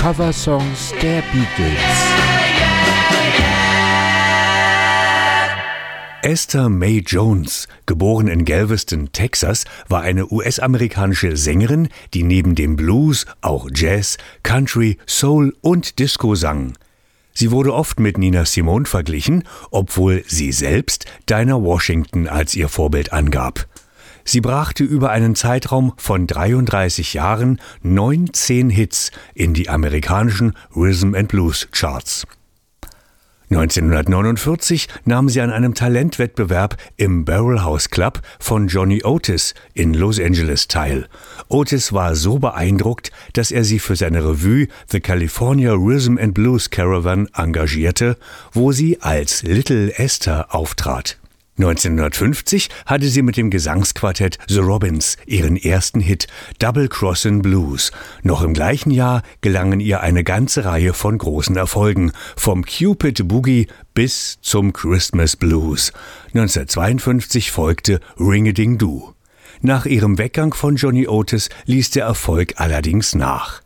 Coversongs der Beatles. Esther Mae Jones, geboren in Galveston, Texas, war eine US-amerikanische Sängerin, die neben dem Blues auch Jazz, Country, Soul und Disco sang. Sie wurde oft mit Nina Simone verglichen, obwohl sie selbst Dinah Washington als ihr Vorbild angab. Sie brachte über einen Zeitraum von 33 Jahren 19 Hits in die amerikanischen Rhythm and Blues Charts. 1949 nahm sie an einem Talentwettbewerb im Barrel House Club von Johnny Otis in Los Angeles teil. Otis war so beeindruckt, dass er sie für seine Revue The California Rhythm and Blues Caravan engagierte, wo sie als Little Esther auftrat. 1950 hatte sie mit dem Gesangsquartett The Robins ihren ersten Hit Double Crossin' Blues. Noch im gleichen Jahr gelangen ihr eine ganze Reihe von großen Erfolgen, vom Cupid Boogie bis zum Christmas Blues. 1952 folgte Ring-a-Ding-Doo. Nach ihrem Weggang von Johnny Otis ließ der Erfolg allerdings nach.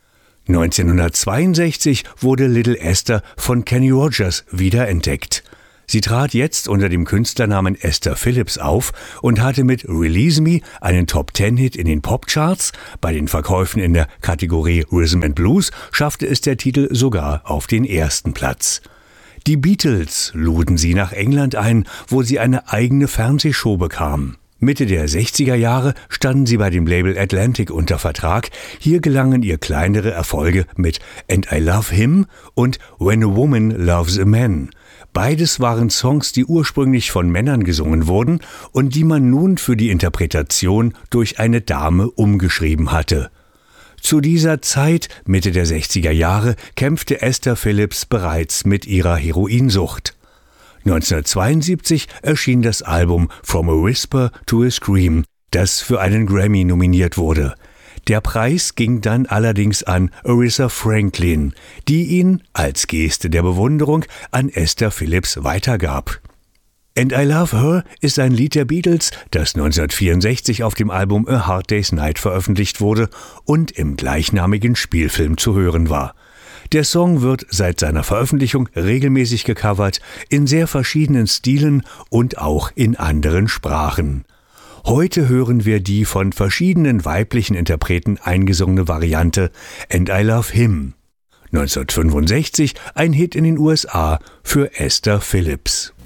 1962 wurde Little Esther von Kenny Rogers wiederentdeckt. Sie trat jetzt unter dem Künstlernamen Esther Phillips auf und hatte mit Release Me einen Top-10-Hit in den Popcharts. Bei den Verkäufen in der Kategorie Rhythm and Blues schaffte es der Titel sogar auf den ersten Platz. Die Beatles luden sie nach England ein, wo sie eine eigene Fernsehshow bekam. Mitte der 60er Jahre standen sie bei dem Label Atlantic unter Vertrag. Hier gelangen ihr kleinere Erfolge mit And I Love Him und When a Woman Loves a Man. Beides waren Songs, die ursprünglich von Männern gesungen wurden und die man nun für die Interpretation durch eine Dame umgeschrieben hatte. Zu dieser Zeit, Mitte der 60er Jahre, kämpfte Esther Phillips bereits mit ihrer Heroinsucht. 1972 erschien das Album From a Whisper to a Scream, das für einen Grammy nominiert wurde. Der Preis ging dann allerdings an Aretha Franklin, die ihn als Geste der Bewunderung an Esther Phillips weitergab. And I Love Her ist ein Lied der Beatles, das 1964 auf dem Album A Hard Day's Night veröffentlicht wurde und im gleichnamigen Spielfilm zu hören war. Der Song wird seit seiner Veröffentlichung regelmäßig gecovert, in sehr verschiedenen Stilen und auch in anderen Sprachen. Heute hören wir die von verschiedenen weiblichen Interpreten eingesungene Variante And I Love Him. 1965 ein Hit in den USA für Esther Phillips.